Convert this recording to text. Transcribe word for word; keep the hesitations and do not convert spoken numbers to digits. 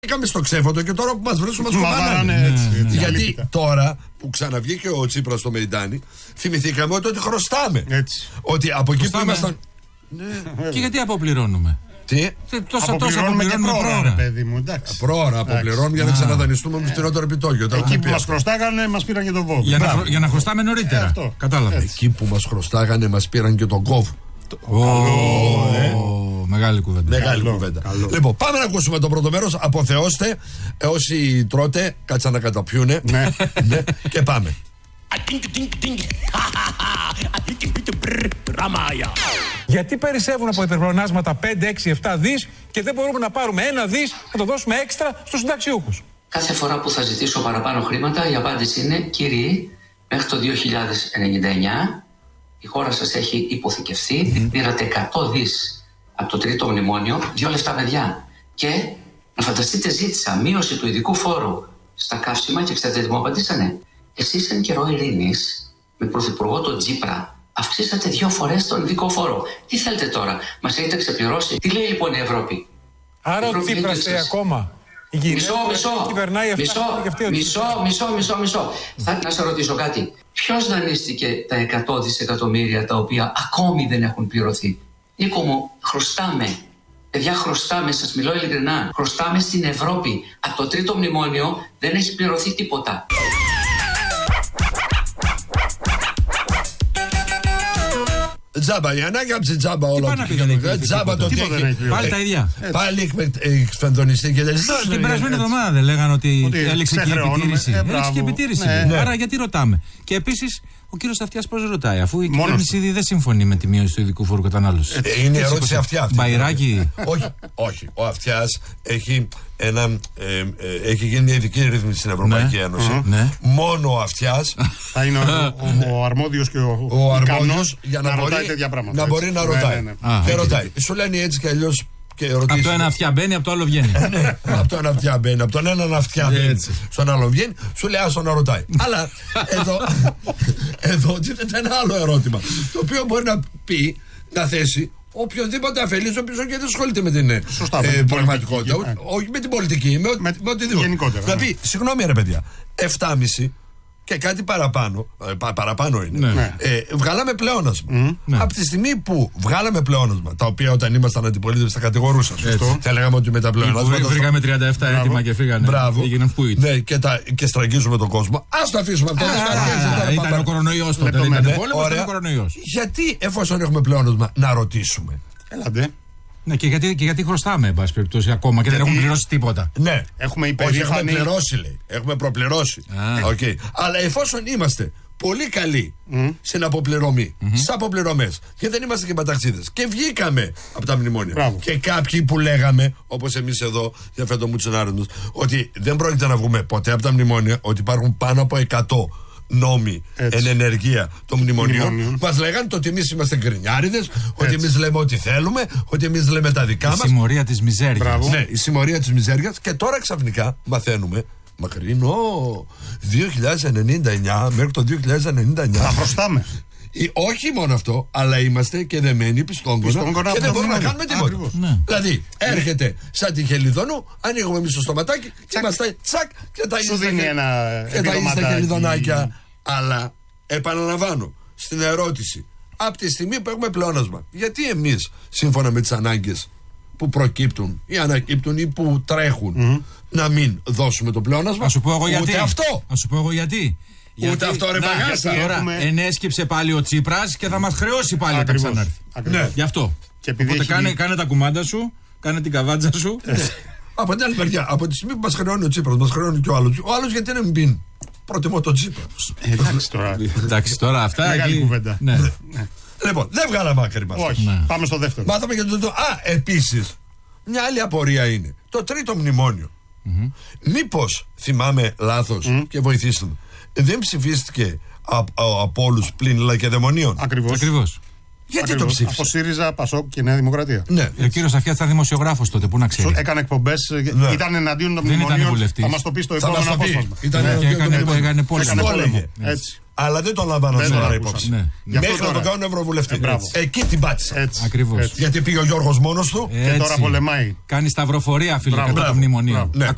Είχαμε στο ξέφωτο και τώρα που μας βρίσκουν μας κομμάτανε. Ναι, έτσι, έτσι, γιατί αλήθεια. τώρα που ξαναβγήκε ο Τσίπρας στο Μεϊντάνι, θυμηθήκαμε ότι χρωστάμε. Έτσι. Ότι από εκεί που ήμασταν. Ναι. Και γιατί αποπληρώνουμε. Τι? Τόσο τόσο αποπληρώνουμε και πρόωρα, ρε παιδί μου, εντάξει. Πρόωρα αποπληρώνουμε για να ξαναδανειστούμε με φθηνότερο επιτόκιο. Εκεί που μας χρωστάγανε, μας πήραν και τον κόβ. Για, να, για να χρωστάμε νωρίτερα. Ε, αυτό. Κατάλαβε. Εκεί που μας χρωστάγανε, μας πήραν και τον κόβ. Oh, ε. Μεγάλη κουβέντα. Μεγάλη καλό, κουβέντα. καλό. Λοιπόν, πάμε να ακούσουμε το πρώτο μέρος. Αποθεώστε ε, όσοι τρώτε, κάτσα να καταπιούνε. Ναι. Ναι, και πάμε. Γιατί περισσεύουν από υπερπλεονάσματα πέντε, έξι, επτά δις και δεν μπορούμε να πάρουμε ένα δις να το δώσουμε έξτρα στους συνταξιούχους. Κάθε φορά που θα ζητήσω παραπάνω χρήματα, η απάντηση είναι: κύριοι, μέχρι το δύο χιλιάδες ενενήντα εννιά η χώρα σας έχει υποθηκευθεί, mm-hmm. πήρατε εκατό δις από το τρίτο μνημόνιο, δύο λεφτά παιδιά. Και να φανταστείτε, ζήτησα μείωση του ειδικού φόρου στα καύσιμα και ξέρετε τι μου απαντήσανε. Εσείς εν καιρό ειρήνης, με πρωθυπουργό τον Τσίπρα, αυξήσατε δύο φορές τον ειδικό φόρο. Τι θέλετε τώρα, μας έχετε ξεπληρώσει? Τι λέει λοιπόν η Ευρώπη? Άρα ο Τσίπρας θέλει ακόμα. Μισό, μισό, μισό, μισό, μισό, μισό, μισό. Θα να σε ρωτήσω κάτι. Ποιος δανείστηκε τα εκατό δισεκατομμύρια τα οποία ακόμη δεν έχουν πληρωθεί? Νίκο μου, χρωστάμε. Παιδιά, χρωστάμε, σας μιλώ ειλικρινά. Χρωστάμε στην Ευρώπη. Από το τρίτο μνημόνιο δεν έχει πληρωθεί τίποτα. Τζάμπα, η ανάκαμψη τζάμπα όλο αυτό. Τζάμπα το τι έχει. Πάλι τα ίδια. Πάλι εκφενδονιστεί και δεν Την περασμένη εβδομάδα δεν λέγανε ότι έλεξε και η επιτήρηση. Έλεξε και η επιτήρηση. Άρα γιατί ρωτάμε. Και επίσης ο κύριος Αυτιάς πώς ρωτάει, αφού η κυβέρνηση ήδη δεν συμφωνεί με τη μείωση του ειδικού φόρου κατανάλωσης. Είναι η ερώτηση Αυτιά. Μπαϊράκι. Όχι, όχι. Ο Αυτιάς έχει, ένα, ε, ε, έχει γίνει μια ειδική ρύθμιση στην Ευρωπαϊκή ναι. Ένωση. Mm-hmm. Ναι. Μόνο ο Αυτιάς θα είναι ο, ο, ο αρμόδιος και ο, ο αρμόδιος για να, να μπορεί, ρωτάει τέτοια πράγματα. Να μπορεί να ρωτάει. Ναι, ναι, ναι. Και ρωτάει. Σου λένε έτσι κι αλλιώς. Από το ένα αυτιά μπαίνει, από το άλλο βγαίνει. Ναι, από το ένα αυτιά μπαίνει, από τον έναν αυτιά μπαίνει, στον άλλο βγαίνει, σου λέει άσο να ρωτάει. Αλλά εδώ, εδώ τίθεται ένα άλλο ερώτημα, το οποίο μπορεί να πει, να θέσει οποιοδήποτε αφελής, ο οποίος και δεν ασχολείται με την ε, ε, πραγματικότητα, ναι. Όχι με την πολιτική, με, με, με οτιδήποτε. Γενικότερα. Να πει, συγγνώμη ρε παιδιά, επτά κόμμα πέντε και κάτι παραπάνω, ε, πα, παραπάνω είναι, ναι. ε, βγάλαμε πλεόνασμα. Mm, ναι. Από τη στιγμή που βγάλαμε πλεόνασμα, τα οποία όταν ήμασταν αντιπολίτευση τα κατηγορούσαν, θα λέγαμε ότι με τα πλεονάσματα. Βρήκαμε τριάντα επτά έτοιμα και φύγανε. Μπράβο. Έγιναν φούιτ. Ναι, και, τα, και στραγγίζουμε τον κόσμο. Ας το αφήσουμε αυτό. Ήταν ο κορονοϊός τότε. Δεν ήταν πόλεμος, ήταν ο κορονοϊός. Γιατί εφόσον έχουμε πλεόνασμα να ρωτήσουμε? Έλατε. Ναι, και γιατί, και γιατί χρωστάμε, εν πάση περιπτώσει, ακόμα και γιατί... δεν έχουμε πληρώσει τίποτα. Ναι, έχουμε υπερήφανη... Όχι, έχουμε πληρώσει, λέει. Έχουμε προπληρώσει. Okay. Αλλά εφόσον είμαστε πολύ καλοί mm. στην αποπληρωμή, mm-hmm. στις αποπληρωμές, και δεν είμαστε και παταξίδες, και βγήκαμε από τα μνημόνια. Μπράβο. Και κάποιοι που λέγαμε, όπως εμείς εδώ, για φέτο μου τσινάρεντος, ότι δεν πρόκειται να βγούμε ποτέ από τα μνημόνια, ότι υπάρχουν πάνω από εκατό νόμοι εν ενεργεία των μνημονίων. Μας λέγανε ότι εμείς είμαστε γκρινιάριδες, ότι εμείς λέμε ό,τι θέλουμε, ότι εμείς λέμε τα δικά μας. Η συμμορία της μιζέριας. Ναι, η συμμορία της μιζέριας. Και τώρα ξαφνικά μαθαίνουμε, μακρινό δύο χιλιάδες ενενήντα εννιά, μέχρι το δύο χιλιάδες ενενήντα εννιά. Θα χρωστάμε. Όχι μόνο αυτό, αλλά είμαστε και δεμένοι πιστόγκωνα και δεν μπορούμε να κάνουμε τίποτα. Ναι. Δηλαδή, έρχεται σαν τη Χελιδονού, ανοίγουμε εμείς το στοματάκι, είμαστε τσακ και τα ίδια στα χελιδονάκια. Αλλά, επαναλαμβάνω, στην ερώτηση, από τη στιγμή που έχουμε πλεόνασμα, γιατί εμείς, σύμφωνα με τις ανάγκες που προκύπτουν ή ανακύπτουν ή που τρέχουν, mm-hmm. να μην δώσουμε το πλεόνασμα? Α σου πω εγώ γιατί. Ούτε αυτό. Α σου πω εγώ γιατί. Ούτε γιατί, αυτό ρε παγάσα. Τώρα έχουμε... ενέσκυψε πάλι ο Τσίπρας και θα μας χρεώσει πάλι όταν ξανάρθει. Ναι. Γι' αυτό. Και Οπότε έχει... κάνε, κάνε τα κουμάντα σου, κάνε την καβάντζα σου. Από την άλλη μεριά, από τη στιγμή που μας χρεώνει ο Τσίπρας, μας χρεώνει και ο άλλος. Ο άλλος γιατί να μην πει? Προτιμώ τον Τσίπρα. Εντάξει τώρα. Εντάξει τώρα, αυτά. Μεγάλη κουβέντα. Λοιπόν, δεν βγάλαμε άκρη μας. Όχι. Πάμε στο δεύτερο. Μάθαμε και το. Α, επίσης, μια άλλη απορία είναι το τρίτο μνημόνιο. Μήπως θυμάμαι λάθος και βοηθήστε με, δεν ψηφίστηκε από όλους πλην Λακεδαιμονίων? Ακριβώς. Γιατί Ακριβώς. το ψήφισε? Από ΣΥΡΙΖΑ, ΠΑΣΟΚ και Νέα Δημοκρατία. Ναι. Ο κύριος Αυτιάς ήταν δημοσιογράφος τότε, πού να ξέρει. Έκανε εκπομπές, ναι. ήταν εναντίον των μνημονίων. Θα μας το πει στο επόμενο απόσπασμα. Έκανε πόλεμο. Έτσι. Αλλά δεν το λαμβάνω σοβαρά υπόψη. Ναι. Μέχρι να το κάνουν ευρωβουλευτή. Εκεί την πάτησα. Ακριβώς. Γιατί πήγε ο Γιώργος μόνος του και τώρα πολεμάει. Κάνει σταυροφορία, φίλε, κατά των μνημονίων.